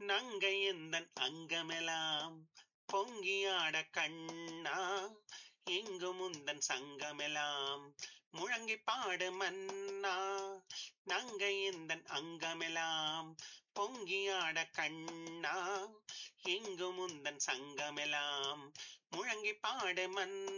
நங்கை எந்தன் அங்கமெலாம் பொங்கியாட கண்ணா எங்கும் உந்தன் சங்கமெலாம் முழங்கி பாடு மன்னா. நங்கை எந்தன் அங்கமெலாம் பொங்கியாட கண்ணா எங்கும் உந்தன் சங்கமெலாம் முழங்கி பாடு மன்னா.